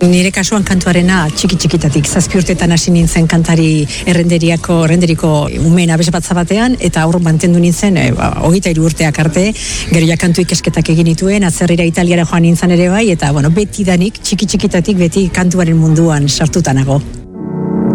Nire kasuan kantuarena txiki-txikitatik, 7 urtetan hasi nintzen kantari errenderiko umeen abesbatza batean, eta aurrun mantendu nintzen 23 urteak arte, gero ja kantu ikasketak egin nituen, atzerrira Italiara joan nintzen ere bai, eta betidanik txiki-txikitatik beti kantuaren munduan sartuta nago.